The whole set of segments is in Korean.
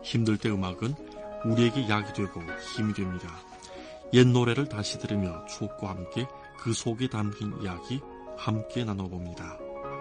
힘들 때 음악은 우리에게 약이 되고 힘이 됩니다. 옛 노래를 다시 들으며 추억과 함께 그 속에 담긴 이야기 함께 나눠봅니다.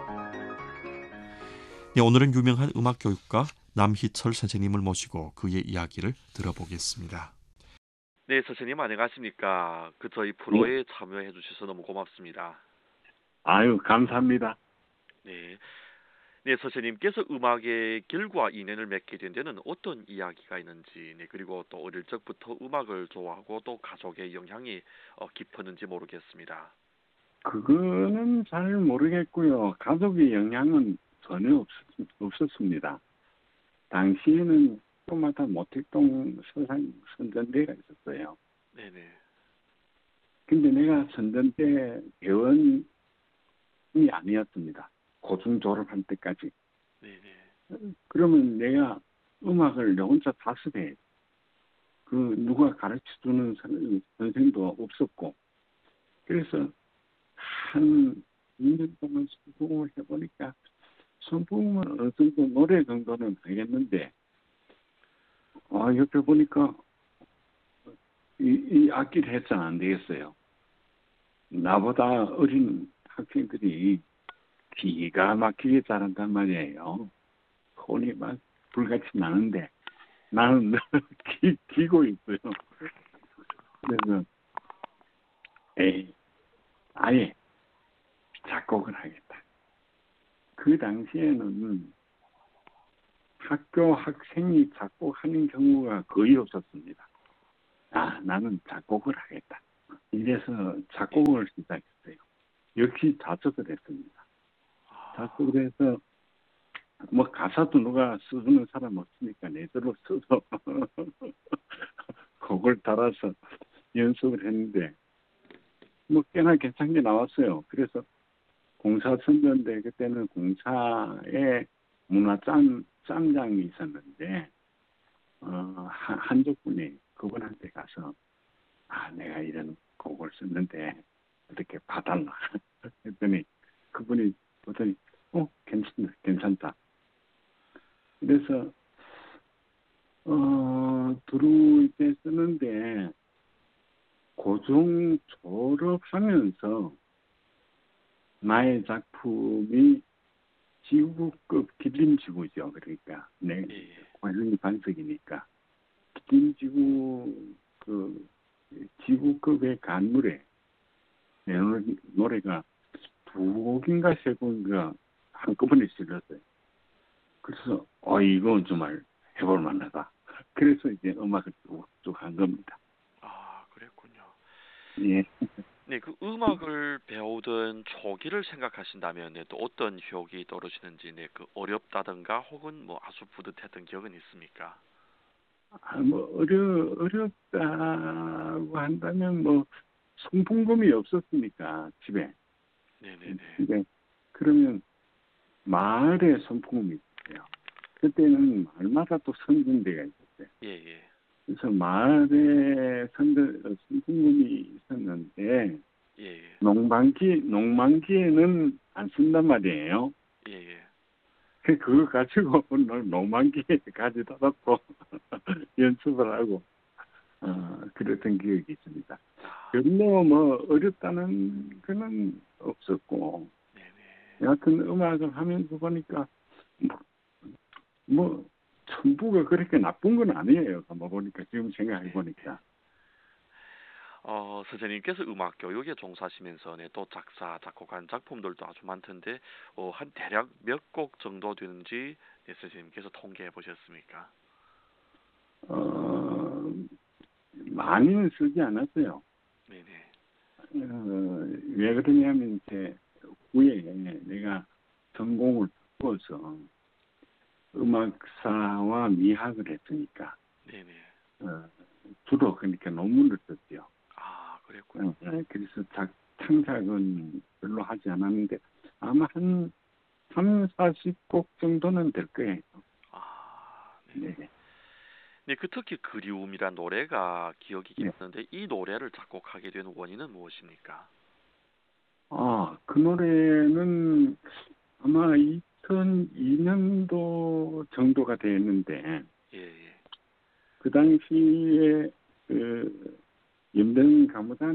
네, 오늘은 유명한 음악 교육가 남희철 선생님을 모시고 그의 이야기를 들어보겠습니다. 네, 선생님 안녕하십니까? 저희 예. 프로에 참여해 주셔서 너무 고맙습니다. 아유, 감사합니다. 네. 네, 선생님께서 음악의 길과 인연을 맺게 된 데는 어떤 이야기가 있는지, 네, 그리고 또 어릴 적부터 음악을 좋아하고 또 가족의 영향이 깊었는지 모르겠습니다. 그거는 잘 모르겠고요. 가족의 영향은 전혀 없었습니다. 당시에는 조그마한 모택동 서산 선전대가 있었어요. 네네. 근데 내가 선전대 회원이 아니었습니다. 고중 졸업할 때까지. 네네. 그러면 내가 음악을 내 혼자 다습해. 누가 가르쳐주는 선생도 없었고. 그래서 한 2년 동안 선풍을 해보니까 선풍은 어느 정도 노래 정도는 하겠는데 옆에 보니까 이 악기를 해서는 안 되겠어요. 나보다 어린 학생들이 기가 막히게 잘한단 말이에요. 혼이 막 불같이 나는데 나는 늘 기고 있어요. 그래서 아예 작곡을 하겠다. 그 당시에는 학교 학생이 작곡하는 경우가 거의 없었습니다. 나는 작곡을 하겠다. 이래서 작곡을 시작했어요. 역시 자작을 했습니다. 자작을 해서 가사도 누가 써주는 사람 없으니까 내대로 써서 곡을 따라서 연습을 했는데 꽤나 괜찮게 나왔어요. 그래서 공사선전대 그때는 공사에 짬장이 있었는데 한족분이 그분한테 가서 내가 이런 곡을 썼는데 어떻게 봐달라 했더니 그분이 보더니 괜찮다. 그래서 들어올 때 쓰는데 고중 졸업하면서 나의 작품이 지구급 기림지구죠. 그러니까 관련이 반석이니까 기림지구 지구급의 간물에 내 노래가 두 곡인가 세 곡인가 한꺼번에 실렸어요. 그래서 이건 정말 해볼 만하다. 그래서 이제 음악을 쭉 한 겁니다. 그랬군요. 예. 네, 그 음악을 배우던 초기를 생각하신다면 또 어떤 기억이 떠오르시는지, 그 어렵다든가 혹은 아주 뿌듯했던 기억은 있습니까? 어렵다고 한다면 송풍금이 없었으니까 집에. 네네네. 집에 그러면 마을에 송풍금이 있어요. 그때는 마을마다 또 선전대가 있었어요. 예. 그래서 마을에 선풍금이 있었는데 예. 농만기에는 안 쓴단 말이에요. 예. 그거 가지고 농만기에 가져다 놓고 연습을 하고 그랬던 기억이 있습니다. 별로 어렵다는 거는 없었고 여하튼 음악을 하면서 보니까 전부가 그렇게 나쁜 건 아니에요. 보니까 지금 생각해 보니까. 선생님께서 음악 교육에 종사하시면서 또 작사, 작곡한 작품들도 아주 많던데 한 대략 몇 곡 정도 되는지 선생님께서 통계해 보셨습니까? 많이는 쓰지 않았어요. 네네. 왜 그러냐면 이제 후에 내가 전공을 바꿔서 음악사와 미학을 했으니까 네네. 주로 그러니까 논문을 썼죠. 그랬군요. 그래서 창작은 별로 하지 않았는데 아마 한 30-40곡 정도는 될 거예요. 네. 네. 네, 특히 그리움이란 노래가 기억이 깊는데 이 노래를 작곡하게 된 원인은 무엇입니까? 그 노래는 아마 2002년도 정도가 됐는데 예. 그 당시에 그 염등 가무단